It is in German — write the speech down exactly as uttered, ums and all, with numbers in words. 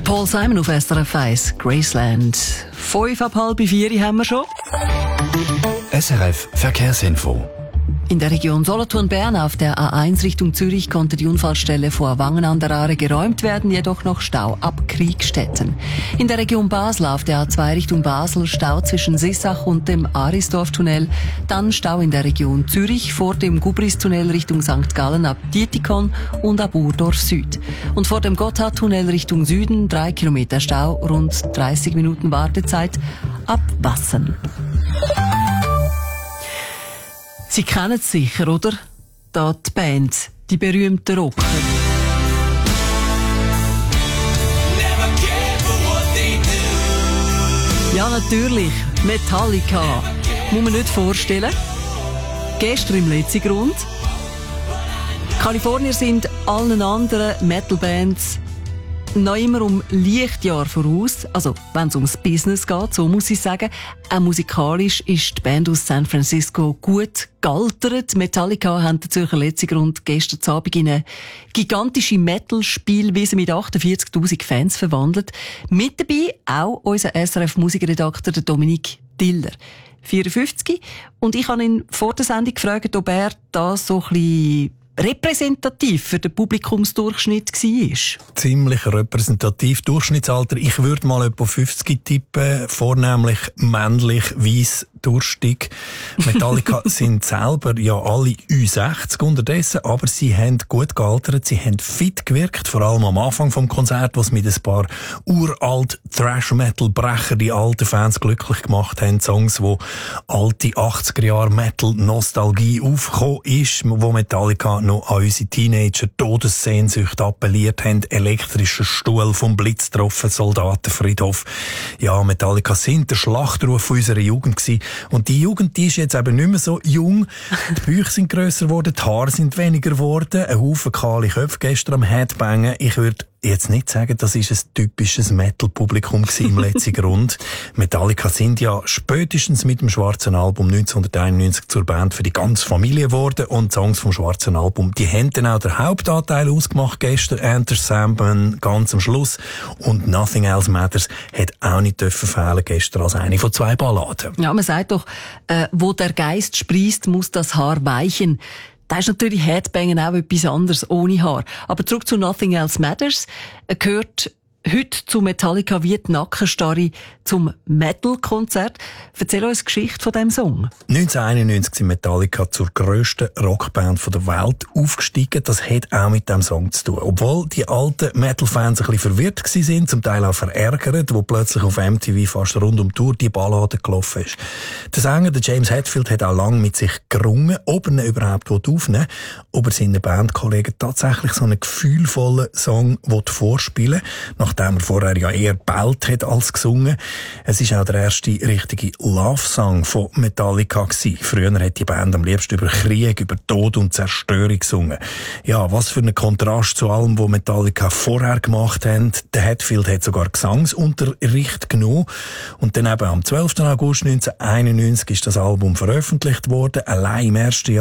Paul Simon auf S R F eins, Graceland. Fünf ab halb vier haben wir schon. S R F Verkehrsinfo. In der Region Solothurn-Bern auf der A eins Richtung Zürich konnte die Unfallstelle vor Wangen an der Aare geräumt werden, jedoch noch Stau ab Kriegstetten. In der Region Basel auf der A zwei Richtung Basel Stau zwischen Sissach und dem Arisdorf-Tunnel, dann Stau in der Region Zürich vor dem Gubris-Tunnel Richtung Sankt Gallen ab Dietikon und ab Urdorf Süd. Und vor dem Gotthard-Tunnel Richtung Süden drei Kilometer Stau, rund dreißig Minuten Wartezeit ab Wassen. Sie kennen es sicher, oder? Da die Band, die berühmten Rocker. Ja, natürlich. Metallica. Muss man nicht vorstellen. Gestern im letzten Grund. Kalifornier sind allen anderen Metal-Bands noch immer um Lichtjahr voraus. Also, wenn es ums Business geht, so muss ich sagen. Auch musikalisch ist die Band aus San Francisco gut gealtert. Metallica haben den Zürcher Letzigrund gestern Abend in eine gigantische Metal-Spielwiese mit achtundvierzigtausend Fans verwandelt. Mit dabei auch unser S R F-Musikredakteur Dominik Diller, vierundfünfzig. Und ich habe ihn vor der Sendung gefragt, ob er da so ein bisschen repräsentativ für den Publikumsdurchschnitt war. Ziemlich repräsentativ. Durchschnittsalter, ich würde mal etwa fünfzig tippen, vornehmlich männlich, weiss, durstig. Metallica sind selber ja alle Ü sechzig unterdessen, aber sie haben gut gealtert, sie haben fit gewirkt, vor allem am Anfang vom Konzert, was mit ein paar uralt Thrash-Metal-Brecher die alten Fans glücklich gemacht haben. Songs, wo alte achtziger-Jahre-Metal-Nostalgie aufgekommen ist, wo Metallica noch an unsere Teenager-Todessehnsucht appelliert haben. Elektrischer Stuhl vom Blitz getroffen, Soldatenfriedhof. Ja, Metallica sind der Schlachtruf unserer Jugend gewesen. Und die Jugend, die ist jetzt eben nicht mehr so jung. Die Bücher sind grösser geworden, die Haare sind weniger geworden, ein Haufen kahle Köpfe gestern am Headbangen. Ich würde jetzt nicht sagen, das ist ein typisches Metal-Publikum im letzten Grund. Metallica sind ja spätestens mit dem schwarzen Album neunzehnhunderteinundneunzig zur Band für die ganze Familie geworden und Songs vom schwarzen Album, die haben dann auch den Hauptanteil ausgemacht gestern. Enter Sandman ganz am Schluss und Nothing Else Matters hat auch nicht dürfen fehlen gestern als eine von zwei Balladen. Ja, man sagt doch, äh, wo der Geist sprießt, muss das Haar weichen. Da ist natürlich Headbangen auch etwas anderes ohne Haar. Aber zurück zu Nothing Else Matters. Er gehört heute zu Metallica wie die Nackenstarre zum Metal-Konzert. Erzähl uns die Geschichte von diesem Song. neunzehnhunderteinundneunzig sind Metallica zur grössten Rockband der Welt aufgestiegen. Das hat auch mit dem Song zu tun. Obwohl die alten Metal-Fans ein bisschen verwirrt waren, zum Teil auch verärgert, wo plötzlich auf M T V fast rund um die Tour die Ballade gelaufen ist. Der Sänger, der James Hetfield, hat auch lange mit sich gerungen, ob er ihn überhaupt aufnehmen will, ob er seinen Bandkollegen tatsächlich so einen gefühlvollen Song vorspielen will, nachdem er vorher ja eher bellt hat als gesungen. Es ist auch der erste richtige Love-Song von Metallica gewesen. Früher hat die Band am liebsten über Krieg, über Tod und Zerstörung gesungen. Ja, was für ein Kontrast zu allem, was Metallica vorher gemacht haben. Der Hetfield hat sogar Gesangsunterricht genommen. Und dann eben am zwölften August neunzehnhunderteinundneunzig ist das Album veröffentlicht worden. Allein im ersten Jahr